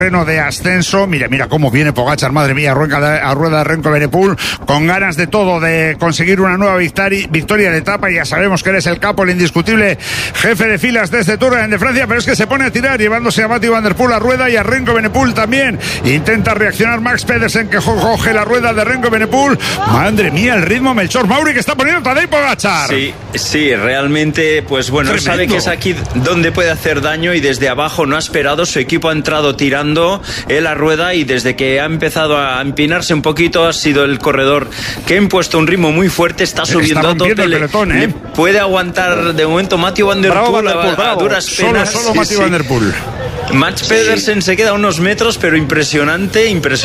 de ascenso. Mira cómo viene Pogačar, madre mía, a rueda de Remco Evenepoel, con ganas de todo, de conseguir una nueva victoria de etapa. Ya sabemos que eres el capo, el indiscutible jefe de filas de este Tour de Francia, pero es que se pone a tirar, llevándose a Mathieu van der Poel a rueda y a Remco Evenepoel también. Intenta reaccionar Max Pedersen, que coge la rueda de Remco Evenepoel. Madre mía, el ritmo, Melchor Mauri, que está poniendo Tadej Pogačar. Sí, realmente, pues bueno, tremendo. Sabe que es aquí donde puede hacer daño y desde abajo no ha esperado. Su equipo ha entrado tirando la rueda y desde que ha empezado a empinarse un poquito ha sido el corredor que ha impuesto un ritmo muy fuerte, está subiendo a tope, pelotón, puede aguantar de momento Mathieu van der Poel a duras penas. Solo Mathieu van der Poel. Max Pedersen se queda a unos metros, pero impresionante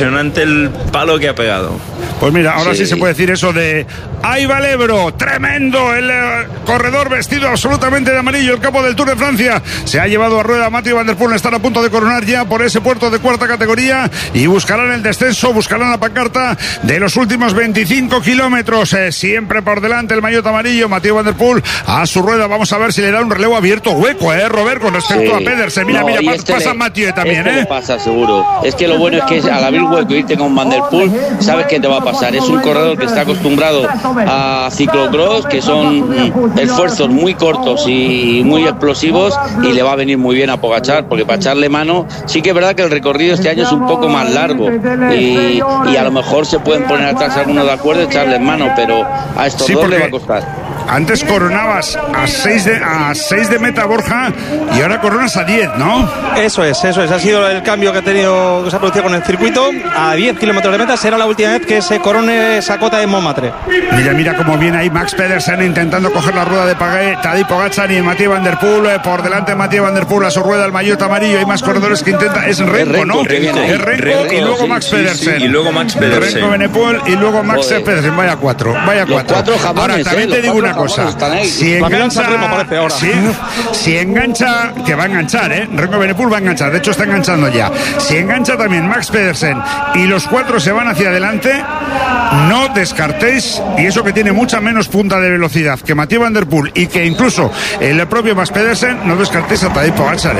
el palo que ha pegado. Pues mira, ahora sí se puede decir eso de ¡ahí va el Ebro! ¡Tremendo! El corredor vestido absolutamente de amarillo, el capo del Tour de Francia, se ha llevado a rueda a Mathieu van der Poel. Están a punto de coronar ya por ese puerto de cuarta categoría y buscarán el descenso, buscarán la pancarta de los últimos 25 kilómetros. Siempre por delante el maillot amarillo, Mathieu van der Poel a su rueda. Vamos a ver si le da un relevo abierto hueco, Robert, con respecto a Pedersen. Mira, pasa Mathieu también, le pasa seguro. Es que lo bueno es que al abrir hueco y irte con Van der Poel, sabes que te va a pasar. Es un corredor que está acostumbrado a ciclocross, que son esfuerzos muy cortos y muy explosivos, y le va a venir muy bien a Pogačar, porque para echarle mano, sí que es verdad que el recorrido este año es un poco más largo y a lo mejor se pueden poner atrás algunos de acuerdo y echarle mano, pero a estos dos le va a costar. Antes coronabas a 6 de meta, Borja, y ahora coronas a 10, ¿no? Eso es. Ha sido el cambio que se ha producido con el circuito. A 10 kilómetros de meta será la última vez que se corone esa cota de Montmartre. Mira cómo viene ahí Max Pedersen intentando coger la rueda de Tadej Pogačar y Mathieu van der Poel. Por delante Mathieu van der Poel a su rueda, el maillot amarillo. Hay más corredores que intenta. Es Remco, ¿no? Es Remco y luego Max Pedersen. Y luego Max Pedersen. Remco Evenepoel y luego Max Pedersen. Vaya cuatro. Ahora también te digo una cosa. Si engancha, que va a enganchar, Remco Evenepoel va a enganchar, de hecho está enganchando ya. Si engancha también Max Pedersen y los cuatro se van hacia adelante, no descartéis, y eso que tiene mucha menos punta de velocidad que Mathieu van der Poel y que incluso el propio Max Pedersen, no descartéis a Tadej Pogačar,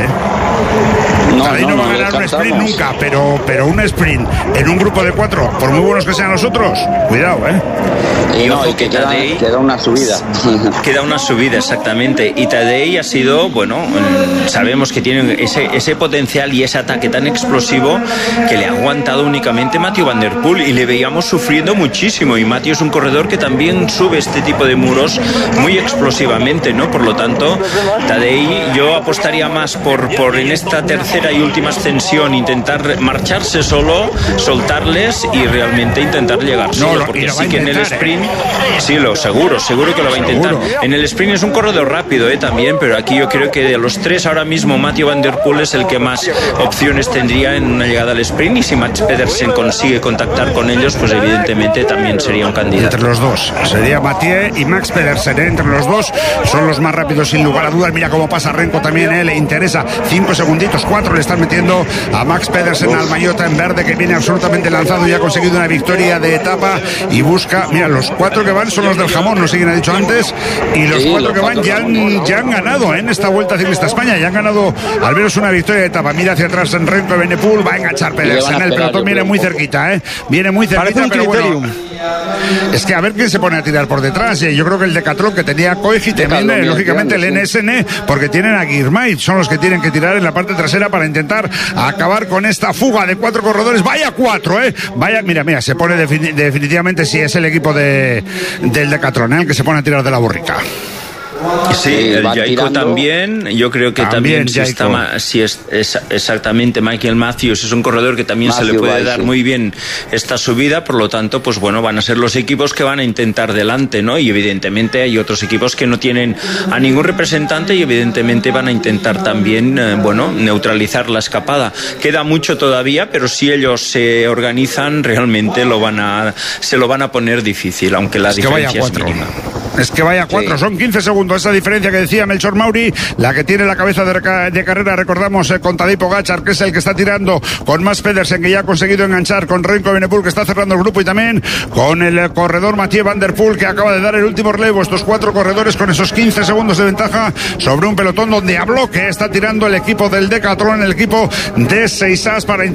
Tadej no va a ganar un sprint nunca, pero un sprint en un grupo de 4, por muy buenos que sean los otros, cuidado, Y ojo que queda una subida. Queda una subida, exactamente. Y Tadej ha sido, sabemos que tiene ese potencial y ese ataque tan explosivo que le ha aguantado únicamente Mathieu van der Poel, y le veíamos sufriendo muchísimo. Y Mathieu es un corredor que también sube este tipo de muros muy explosivamente, ¿no? Por lo tanto, Tadej, yo apostaría más por en esta tercera y última ascensión intentar marcharse solo, soltarles y realmente intentar llegar solo, porque sí que en el sprint, seguro que lo va a intentar. En el sprint es un corredor rápido también, pero aquí yo creo que de los tres ahora mismo Mathieu van der Poel es el que más opciones tendría en una llegada al sprint, y si Max Pedersen consigue contactar con ellos, pues evidentemente también sería un candidato. Entre los dos sería Mathieu y Max Pedersen, entre los dos son los más rápidos sin lugar a dudas. Mira cómo pasa Remco también, le interesa 5 segunditos, 4 le están metiendo a Max Pedersen, al maillot en verde, que viene absolutamente lanzado y ha conseguido una victoria de etapa y busca, mira, los 4 que van son los del jamón, no sé quién ha dicho antes, y los 4 que van ya han ganado en esta Vuelta Ciclista España, ya han ganado al menos una victoria de etapa. Mira hacia atrás en Remco Evenepoel, va a enganchar Pedersen, el pelotón viene muy cerquita, viene muy cerquita, pero bueno, es que a ver quién se pone a tirar por detrás. Yo creo que el Decathlon, que tenía Koeig, y también lógicamente el NSN, porque tienen a Girmay, son los que tienen que tirar en la parte trasera para intentar acabar con esta fuga de 4 corredores. Vaya 4, vaya, mira, se pone definitivamente, si es el equipo del Decathlon, el que se pone a tirar de la borrica. Sí, el Jayco también, yo creo que también si es exactamente Michael Matthews, es un corredor que también se le puede dar muy bien esta subida, por lo tanto, pues bueno, van a ser los equipos que van a intentar delante, ¿no? Y evidentemente hay otros equipos que no tienen a ningún representante y evidentemente van a intentar también, neutralizar la escapada. Queda mucho todavía, pero si ellos se organizan, realmente se lo van a poner difícil, aunque la diferencia es mínima. Es que vaya 4, son 15 segundos esa diferencia que decía Melchor Mauri, la que tiene la cabeza de carrera, recordamos, con Tadej Pogačar, que es el que está tirando, con Max Pedersen, que ya ha conseguido enganchar, con Remco Evenepoel, que está cerrando el grupo, y también con el corredor Mathieu Van Der Poel, que acaba de dar el último relevo. Estos 4 corredores con esos 15 segundos de ventaja sobre un pelotón donde a bloque está tirando el equipo del Decathlon, el equipo de 6As para